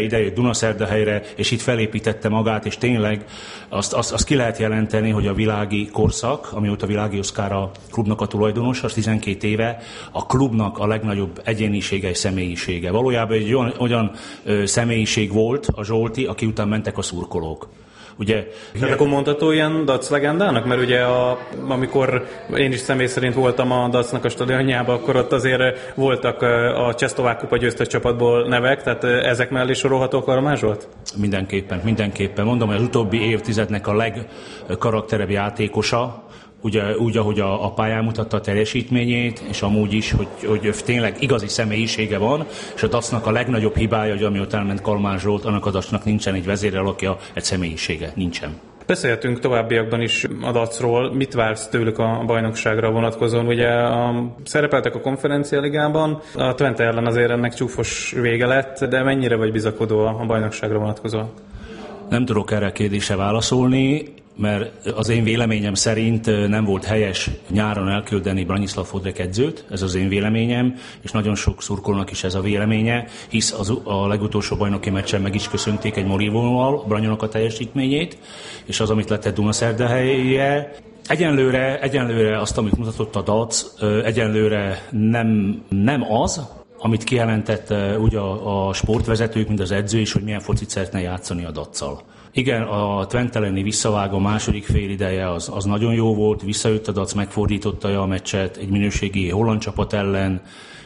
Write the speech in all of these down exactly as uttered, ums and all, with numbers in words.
idejött Dunaszerdahelyre, és itt felépítette magát, és tényleg azt, azt, azt ki lehet jelenteni, hogy a világi korszak, amióta Világi Oszkár a klubnak a tulajdonos, az tizenkét éve a klubnak a legnagyobb egyénisége és személyisége. Valójában egy olyan, olyan ö, személyiség volt a Zsolti, aki után mentek a szurkolók. Ugye, Tehát akkor mondható ilyen dac legendának? Mert ugye a, amikor én is személy szerint voltam a dacnak a stadionjában, akkor ott azért voltak a Csehszlovák kupa győztes csapatból nevek, tehát ezek mellé sorolhatók a Román Zsolt? Mindenképpen, mindenképpen. Mondom, hogy az utóbbi évtizednek a legkarakterebb játékosa, ugye, úgy, ahogy a, a pályán mutatta a teljesítményét, és amúgy is, hogy, hogy tényleg igazi személyisége van, és a dacnak a legnagyobb hibája, hogy amióta elment Kalmán Zsolt, annak a dacnak nincsen egy vezérelakja, egy személyisége, nincsen. Beszélhetünk továbbiakban is a dacról. Mit vársz tőlük a bajnokságra vonatkozóan? Ugye a, szerepeltek a konferencialigában, a Twente ellen azért ennek csúfos vége lett, de mennyire vagy bizakodó a bajnokságra vonatkozóan? Nem tudok erre a kérdésre válaszolni, mert az én véleményem szerint nem volt helyes nyáron elküldeni Branislav Fodrek edzőt, ez az én véleményem, és nagyon sok szurkolónak is ez a véleménye, hisz az, a legutolsó bajnoki meccsen meg is köszönték egy morívóval Branyonak a teljesítményét, és az, amit lett egy Dunaszerdahelye. Egyenlőre, egyenlőre azt, amit mutatott a dac, egyenlőre nem, nem az, amit kijelentett úgy a, a sportvezetők, mint az edző is, hogy milyen focit szeretne játszani a daccal. Igen, a Twente elleni visszavágó második fél ideje az, az nagyon jó volt, visszajött a dac, megfordította a meccset egy minőségi holland csapat ellen,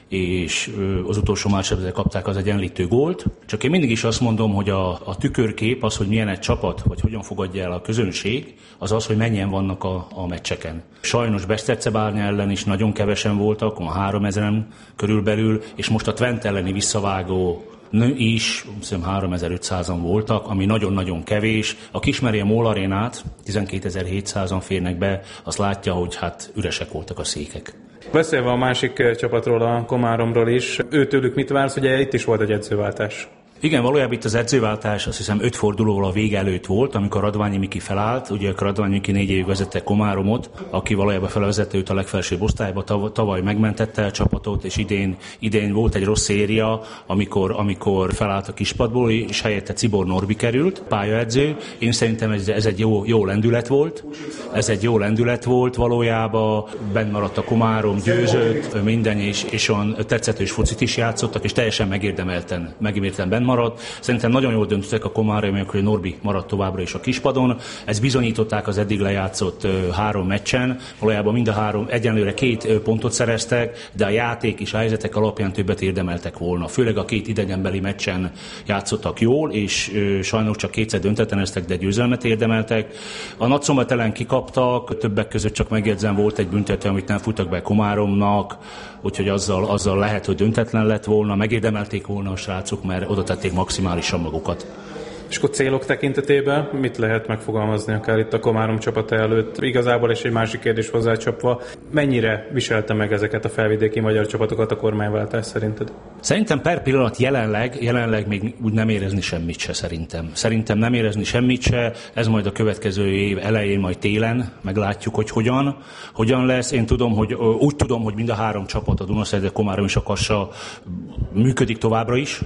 és az utolsó másodpercben kapták az egyenlítő gólt. Csak én mindig is azt mondom, hogy a, a tükörkép az, hogy milyen egy csapat, vagy hogyan fogadja el a közönség, az az, hogy mennyien vannak a, a meccseken. Sajnos Besztercebárnya ellen is nagyon kevesen voltak, a háromezren körülbelül, és most a Twente elleni visszavágó is, hiszem háromezer-ötszázan voltak, ami nagyon-nagyon kevés. Aki ismeri a MOL arénát, tizenkétezer-hétszázan férnek be, azt látja, hogy hát üresek voltak a székek. Beszélve a másik csapatról, a Komáromról is, őtőlük mit vársz? Ugye itt is volt egy edzőváltás. Igen, valójában itt az edzőváltás azt hiszem öt fordulóval a vége előtt volt, amikor Radványi Miki felállt. Ugye Radványi Miki négy évig vezette Komáromot, aki valójában felvezette őt a legfelsőbb osztályba, tavaly megmentette a csapatot, és idén, idén volt egy rossz széria, amikor, amikor felállt a kispadból, és helyette Cibor Norbi került, pályaedző. Én szerintem ez, ez egy jó, jó lendület volt. Ez egy jó lendület volt valójában. Benn maradt a Komárom, győzött, minden, és, és olyan tetszetős focit is játszottak, és teljesen megérdemelten, megérdemelten benn maradt. Szerintem nagyon jól döntöttek a Komáromiak, hogy Norbi maradt továbbra is a kispadon. Ezt bizonyították az eddig lejátszott uh, három meccsen. Valójában mind a három egyenlőre két uh, pontot szereztek, de a játék és a helyzetek alapján többet érdemeltek volna. Főleg a két idegenbeli meccsen játszottak jól, és uh, sajnos csak kétszer döntetleneztek, de győzelmet érdemeltek. A Nagyszombat ellen kikaptak, többek között csak megjegyzem, volt egy büntető, amit nem futtak be Komáromnak, úgyhogy azzal, azzal lehet, hogy döntetlen lett volna, megérdemelték volna a srácok, mert oda tették maximálisan magukat. És akkor célok tekintetében mit lehet megfogalmazni akár itt a Komárom csapata előtt? Igazából és egy másik kérdés hozzácsapva, mennyire viselte meg ezeket a felvidéki magyar csapatokat a kormányváltás szerinted? Szerintem per pillanat jelenleg, jelenleg még úgy nem érezni semmit se szerintem. Szerintem nem érezni semmit se, ez majd a következő év elején, majd télen meglátjuk, hogy hogyan, hogyan lesz. Én tudom, hogy úgy tudom, hogy mind a három csapat, a Dunaszerde, Komárom és a Kassa működik továbbra is,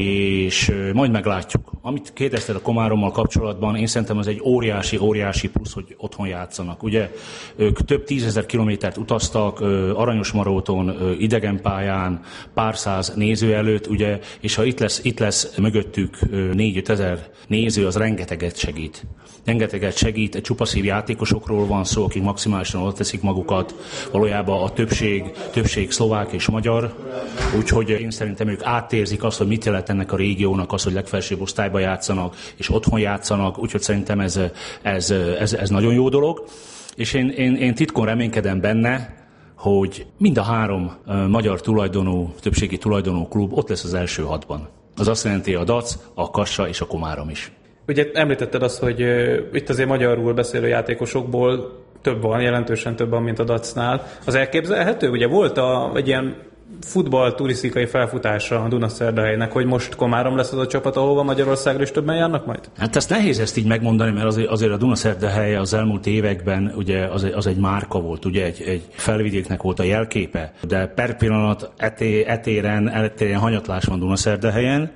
és majd meglátjuk. Amit kérdezted a Komárommal kapcsolatban, én szerintem az egy óriási, óriási plusz, hogy otthon játszanak. Ugye ők több tízezer kilométert utaztak, Aranyosmaróton, idegenpályán, pár száz néző előtt, ugye, és ha itt lesz, itt lesz mögöttük négy-öt ezer néző, az rengeteget segít. Rengeteget segít, egy csupaszív játékosokról van szó, akik maximálisan oda teszik magukat, valójában a többség, többség szlovák és magyar, úgyhogy én szerintem ők átérzik azt, hogy mit jelent ennek a régiónak az, hogy legfelsőbb osztályba játszanak, és otthon játszanak, úgyhogy szerintem ez, ez, ez, ez nagyon jó dolog. És én, én, én titkon reménykedem benne, hogy mind a három uh, magyar tulajdonú, többségi tulajdonú klub ott lesz az első hatban. Az azt jelenti a dac, a Kassa és a Komárom is. Ugye említetted azt, hogy uh, itt azért magyarul beszélő játékosokból több van, jelentősen több van, mint a dacnál. Az elképzelhető? Ugye volt a, egy ilyen futball turisztikai felfutása a Dunaszerdahelynek, hogy most Komárom lesz az a csapat, ahova Magyarországra is többen járnak majd? Hát ezt nehéz ezt így megmondani, mert azért, azért a Dunaszerdahely az elmúlt években ugye az, az egy márka volt, ugye egy, egy felvidéknek volt a jelképe, de per pillanat eté, etéren, etéren hanyatlás van Dunaszerdahelyen.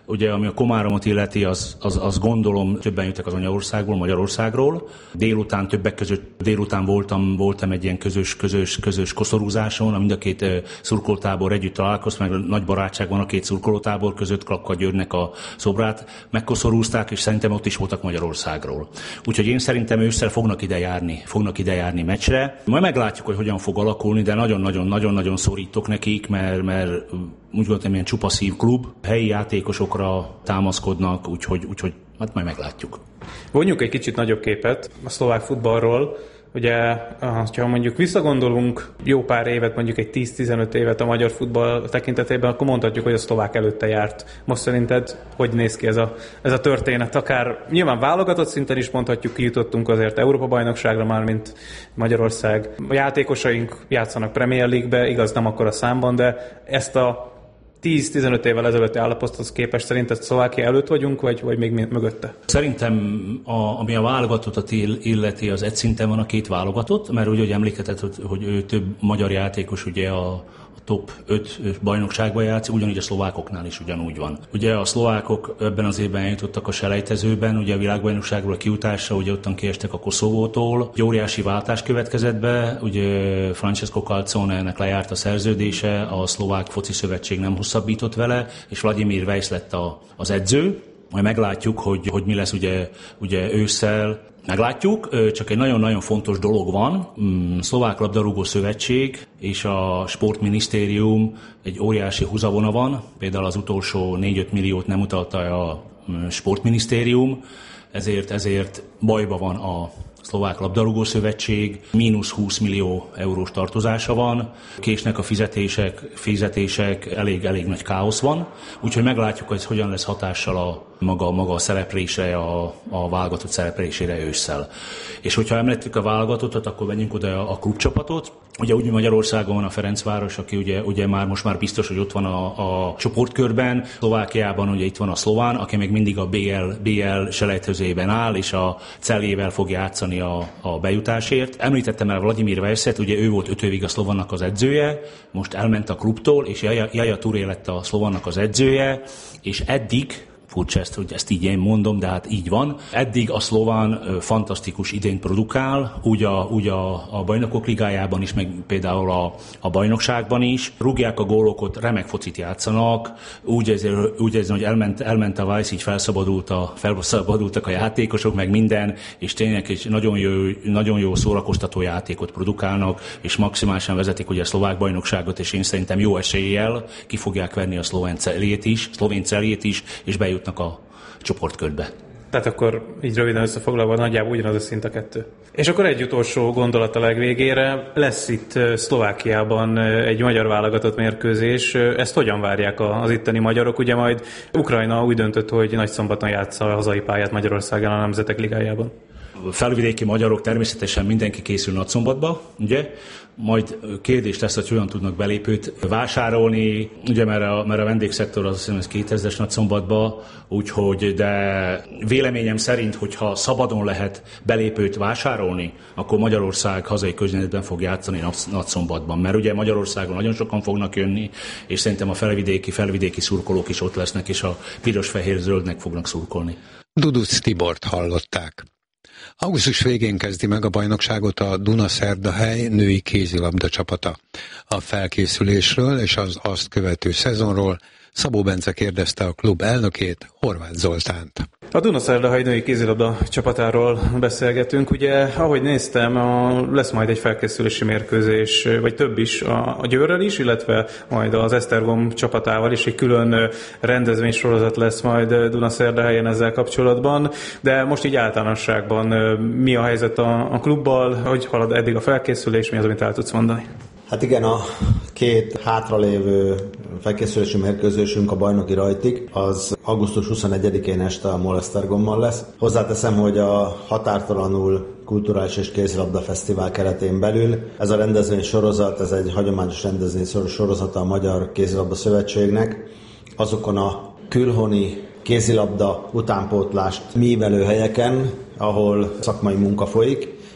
Ugye, ami a Komáromot illeti, az, az, az gondolom többen jöttek az anyaországból, Magyarországról. Délután többek között, délután voltam, voltam egy ilyen közös, közös, közös koszorúzáson, mind a két szurkolótábor együtt találkozott, meg nagy barátság van a két szurkolótábor között, Klapka Györgynek a szobrát megkoszorúzták, és szerintem ott is voltak Magyarországról. Úgyhogy én szerintem ősszel fognak ide járni, fognak ide járni meccsre. Majd meglátjuk, hogy hogyan fog alakulni, de nagyon-nagyon-nagyon szorítok nekik, mert, mert úgy gondolom, ilyen csupaszív klub, helyi játékosokra támaszkodnak, úgyhogy, úgyhogy hát majd meglátjuk. Vonjuk egy kicsit nagyobb képet a szlovák futballról. Ugye, ha mondjuk visszagondolunk jó pár évet, mondjuk egy tíz-tizenöt évet a magyar futball tekintetében, akkor mondhatjuk, hogy a szlovák előtte járt. Most szerinted hogy néz ki ez a, ez a történet? Akár nyilván válogatott szinten is mondhatjuk, kijutottunk azért Európa-bajnokságra már, mint Magyarország. A játékosaink játszanak Premier League-be, igaz nem akkora számban, de ezt a tíz-tizenöt évvel ezelőtti állapothoz képest szerinted Szlovákia előtt vagyunk, vagy, vagy még mögötte? Szerintem, a, ami a válogatottat illeti, az egy szinten van a két válogatott, mert úgy, hogy emlékeztet, hogy, hogy ő több magyar játékos ugye a top öt bajnokságban játszik, ugyanígy a szlovákoknál is ugyanúgy van. Ugye a szlovákok ebben az évben jutottak a selejtezőben, ugye a világbajnokságról a kiutásra, ugye ottan kiestek a Koszovótól. Egy óriási váltás következett be, ugye Francesco Calzone-nek lejárt a szerződése, a szlovák foci szövetség nem hosszabbított vele, és Vladimir Weisz lett a, az edző. Majd meglátjuk, hogy, hogy mi lesz ugye, ugye ősszel. Meglátjuk, csak egy nagyon-nagyon fontos dolog van. Szlovák labdarúgó szövetség és a sportminisztérium egy óriási húzavona van. Például az utolsó négy-öt milliót nem utalta a sportminisztérium, ezért, ezért bajba van a Szlovák labdarúgó szövetség, mínusz húsz millió eurós tartozása van, késnek a fizetések, fizetések, elég, elég nagy káosz van, úgyhogy meglátjuk, hogy hogyan lesz hatással a maga, maga a szereplésre, a, a válogatott szereplésére ősszel. És hogyha említettük a válogatottat, akkor menjünk oda a klubcsapatot. Ugye úgy Magyarországon van a Ferencváros, aki ugye, ugye már most már biztos, hogy ott van a, a csoportkörben. Szlovákiában ugye itt van a Szlován, aki még mindig a bé el, bé el selejtezőjében áll, és a Celjével fog játszani a, a bejutásért. Említettem el Vladimir Weiszet, ugye ő volt öt évig a Szlovannak az edzője, most elment a klubtól, és Jaja, Jaja Touré lett a Szlovannak az edzője, és eddig, furcsa ezt, hogy ezt így én mondom, de hát így van. Eddig a szlován fantasztikus idényt produkál, úgy a, úgy a, a bajnokok ligájában is, meg például a, a bajnokságban is. Rúgják a gólokat, remek focit játszanak, úgy érzem, úgy érzem hogy elment, elment a Weisz, így felszabadult a, felszabadultak a játékosok, meg minden, és tényleg egy nagyon jó, nagyon jó szórakoztató játékot produkálnak, és maximálisan vezetik ugye a szlovák bajnokságot, és én szerintem jó eséllyel ki fogják venni a szlovén Celjét is, szlovén Celjét is, és bejut a csoportkörbe. Tehát akkor így röviden összefoglalva nagyjából ugyanaz a szint a kettő. És akkor egy utolsó gondolat a legvégére. Lesz itt Szlovákiában egy magyar válogatott mérkőzés. Ezt hogyan várják az itteni magyarok? Ugye majd Ukrajna úgy döntött, hogy Nagyszombaton játsza a hazai pályát Magyarországon a Nemzetek Ligájában. Felvidéki magyarok természetesen mindenki készül Nagyszombatba, ugye? Majd kérdés lesz, hogy hogyan tudnak belépőt vásárolni, ugye, mert a, mert a vendégszektor az hiszem, ez kétezres Nagyszombatba, úgyhogy, de véleményem szerint, hogyha szabadon lehet belépőt vásárolni, akkor Magyarország hazai környezetben fog játszani Nagyszombatban, mert ugye Magyarországon nagyon sokan fognak jönni, és szerintem a felvidéki, felvidéki szurkolók is ott lesznek, és a piros-fehér-zöldnek fognak szurkolni. Duduc Tibort hallották. Augusztus végén kezdi meg a bajnokságot a Dunaszerdahely női kézilabda csapata. A felkészülésről és az azt követő szezonról Szabó Bence kérdezte a klub elnökét, Horváth Zoltánt. A Dunaszerdahely női kézilabda csapatáról beszélgetünk. Ugye, ahogy néztem, a, lesz majd egy felkészülési mérkőzés, vagy több is a, a Győrrel is, illetve majd az Esztergom csapatával is egy külön rendezvénysorozat lesz majd Dunaszerdahelyen ezzel kapcsolatban. De most így általánosságban mi a helyzet a, a klubbal, hogy halad eddig a felkészülés, mi az, amit el tudsz mondani? Hát igen, a két hátralévő felkészülési mérkőzésünk a bajnoki rajtig, az augusztus huszonegyedikén este a MOL Esztergomban lesz. Hozzáteszem, hogy a Határtalanul Kulturális és Kézilabda Fesztivál keretén belül ez a rendezvény sorozat, ez egy hagyományos rendezvény sorozata a Magyar Kézilabda Szövetségnek. Azokon a külhoni kézilabda utánpótlást művelő helyeken, ahol szakmai munka folyik,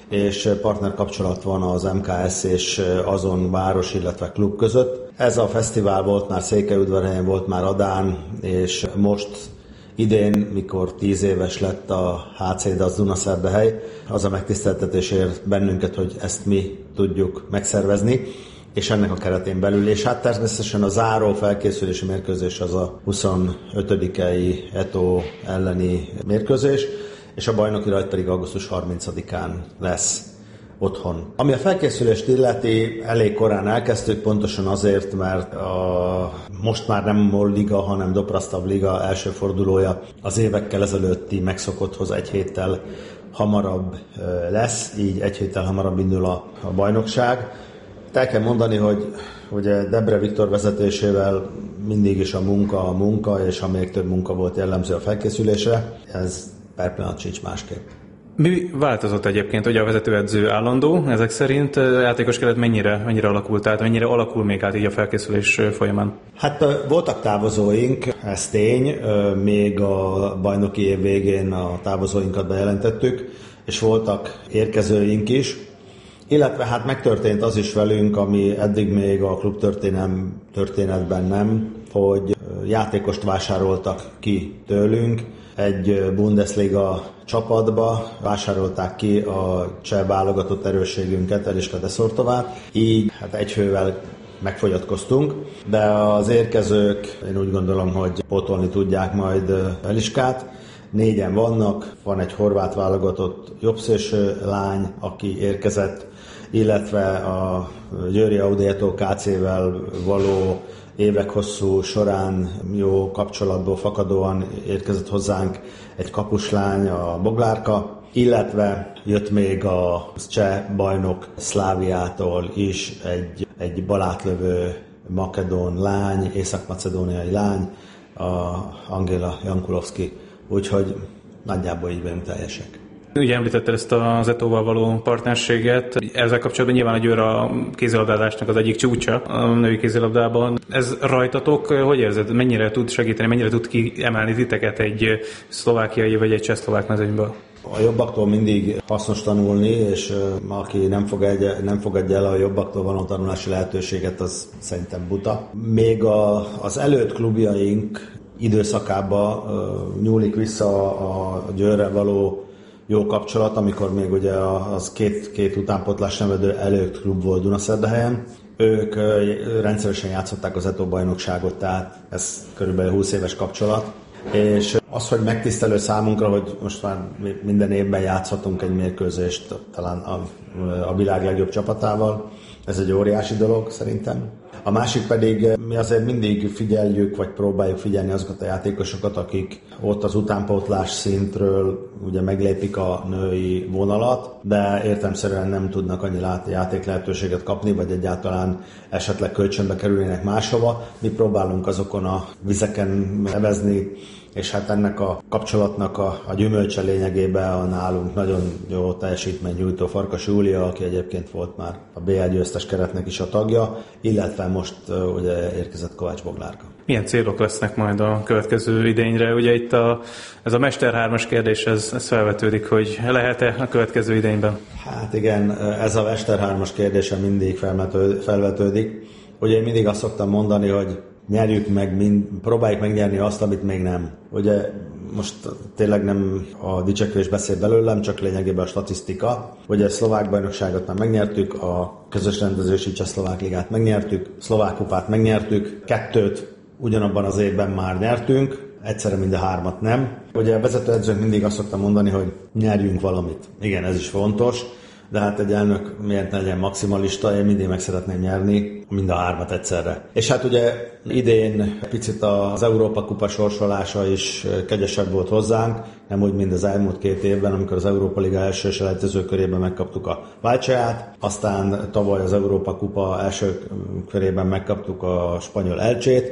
és partner kapcsolat van az em ká es és azon város, illetve klub között. Ez a fesztivál volt már Székelyudvarhelyen, volt már Adán, és most idén, mikor tíz éves lett a há cé dé, az Dunaszerdahely, az a megtiszteltetés ért bennünket, hogy ezt mi tudjuk megszervezni, és ennek a keretén belül, és hát természetesen a záró felkészülési mérkőzés az a huszonötödikei Eto elleni mérkőzés, és a bajnoki rajt pedig augusztus harmincadikán lesz otthon. Ami a felkészülést illeti, elég korán elkezdtük, pontosan azért, mert a most már nem MOL Liga, hanem Doprasztav Liga első fordulója az évekkel ezelőtti megszokotthoz egy héttel hamarabb lesz, így egy héttel hamarabb indul a, a bajnokság. El kell mondani, hogy ugye Debre Viktor vezetésével mindig is a munka a munka, és ha még több munka volt jellemző a felkészülésre, ez per pillanat sincs másképp. Mi változott egyébként, ugye a vezetőedző állandó, ezek szerint a játékos keret mennyire, mennyire alakult át, mennyire alakul még át így a felkészülés folyamán? Hát voltak távozóink, ez tény, még a bajnoki év végén a távozóinkat bejelentettük, és voltak érkezőink is, illetve hát megtörtént az is velünk, ami eddig még a klub történelem, történetben nem, hogy játékost vásároltak ki tőlünk, egy Bundesliga csapatba vásárolták ki a cseh válogatott erősségünket, Eliska Deszortovát, így hát egy fővel megfogyatkoztunk, de az érkezők, én úgy gondolom, hogy pótolni tudják majd Eliskát. Négyen vannak, van egy horvát válogatott jobbszélső lány, aki érkezett, illetve a Győri Audi Eto ká cével való évek hosszú során jó kapcsolatból fakadóan érkezett hozzánk egy kapuslány, a Boglárka, illetve jött még a cseh bajnok Szláviától is egy, egy balátlövő makedón lány, észak-macedóniai lány, a Angela Jankulovszki, úgyhogy nagyjából így vagyunk teljesek. Ugye említetted ezt az Etóval való partnerséget. Ezzel kapcsolatban nyilván a Győr a kézilabdázásnak az egyik csúcsa a női kézilabdában. Ez rajtatok, hogy érzed, mennyire tud segíteni, mennyire tud kiemelni titeket egy szlovákiai vagy egy csehszlovák mezőnyből? A jobbaktól mindig hasznos tanulni, és aki nem, fog egy, nem fogadja el a jobbaktól való tanulási lehetőséget, az szerintem buta. Még a, az előtt klubjaink időszakába uh, nyúlik vissza a Győrrel való jó kapcsolat, amikor még ugye az két, két utánpótlás nevedő előtt klub volt Dunaszerdahelyen. Ők rendszeresen játszották az Eto bajnokságot, tehát ez körülbelül húsz éves kapcsolat. És az, hogy megtisztelő számunkra, hogy most már minden évben játszhatunk egy mérkőzést talán a, a világ legjobb csapatával, ez egy óriási dolog szerintem. A másik pedig mi azért mindig figyeljük, vagy próbáljuk figyelni azokat a játékosokat, akik ott az utánpótlás szintről ugye meglépik a női vonalat, de értelemszerűen nem tudnak annyi játék lehetőséget kapni, vagy egyáltalán esetleg kölcsönbe kerülnének máshova. Mi próbálunk azokon a vizeken nevezni, és hát ennek a kapcsolatnak a, a gyümölcse lényegében a nálunk nagyon jó teljesítmény nyújtó Farkas Júlia, aki egyébként volt már a bé egy győztes keretnek is a tagja, illetve most uh, ugye érkezett Kovács Boglárka. Milyen célok lesznek majd a következő idényre? Ugye itt a, ez a Mester hármas kérdés, ez, ez felvetődik, hogy lehet-e a következő idényben? Hát igen, ez a Mester hármas kérdése mindig felvetődik. Ugye én mindig azt szoktam mondani, hogy nyerjük meg, mind, próbáljuk megnyerni azt, amit még nem. Ugye most tényleg nem a dicsekvés beszél belőlem, csak lényegében a statisztika. Ugye a szlovák bajnokságot már megnyertük, a közös rendezősi csehszlovák ligát megnyertük, szlovák kupát megnyertük, kettőt ugyanabban az évben már nyertünk, egyszerre mind a hármat nem. Ugye a vezetőedzőnk mindig azt szoktam mondani, hogy nyerjünk valamit. Igen, ez is fontos, de hát egy elnök miért ne legyen maximalista, én mindig meg szeretném nyerni mind a hármat egyszerre. És hát ugye idén picit az Európa kupa sorsolása is kegyesebb volt hozzánk, nem úgy, mint az elmúlt két évben, amikor az Európa Liga első selejtező körében megkaptuk a Valcseát, aztán tavaly az Európa kupa első körében megkaptuk a spanyol Elcsét,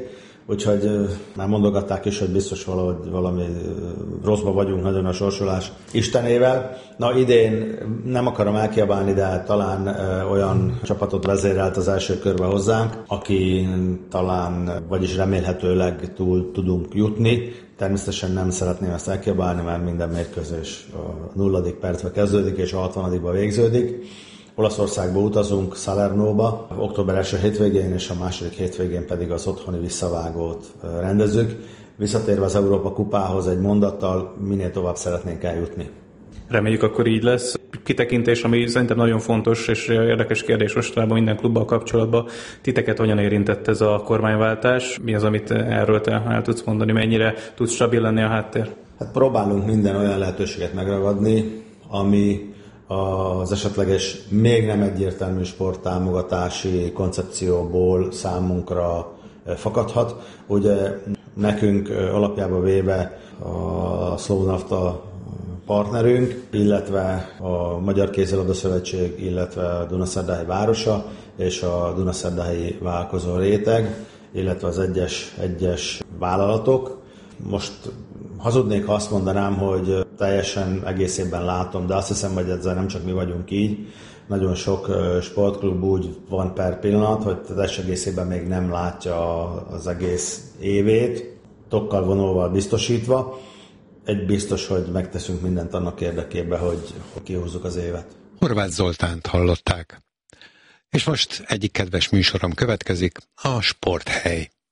úgyhogy már mondogatták is, hogy biztos valahogy valami rosszba vagyunk nagyon a sorsolás istenével. Na idén nem akarom elkiabálni, de talán olyan csapatot vezérelt az első körbe hozzánk, aki talán, vagyis remélhetőleg túl tudunk jutni. Természetesen nem szeretném ezt elkiabálni, mert minden mérkőzés a nulladik percbe kezdődik és a hatvanadikba végződik. Olaszországba utazunk, Salernóba, október első hétvégén és a második hétvégén pedig az otthoni visszavágót rendezzük. Visszatérve az Európa kupához egy mondattal, minél tovább szeretnénk eljutni. Reméljük, akkor így lesz. Kitekintés, ami szerintem nagyon fontos és érdekes kérdés mostanában minden klubbal kapcsolatban. Titeket hogyan érintett ez a kormányváltás? Mi az, amit erről te el tudsz mondani? Mennyire tudsz stabil lenni a háttér? Hát próbálunk minden olyan lehetőséget megragadni, ami az esetleges még nem egyértelmű sporttámogatási koncepcióból számunkra fakadhat. Ugye nekünk alapjába véve a Szlovnafta partnerünk, illetve a Magyar Kézilabda Szövetség, illetve a Dunaszerdahelyi városa és a Dunaszerdahelyi vállalkozó réteg, illetve az egyes, egyes vállalatok. Most hazudnék, ha azt mondanám, hogy teljesen egészében látom, de azt hiszem, hogy ezzel nem csak mi vagyunk így. Nagyon sok sportklub úgy van per pillanat, hogy teljes egészében még nem látja az egész évét, tokkal vonóval biztosítva. Egy biztos, hogy megteszünk mindent annak érdekében, hogy kihúzzuk az évet. Horváth Zoltánt hallották. És most egyik kedves műsorom következik, a Sporthely.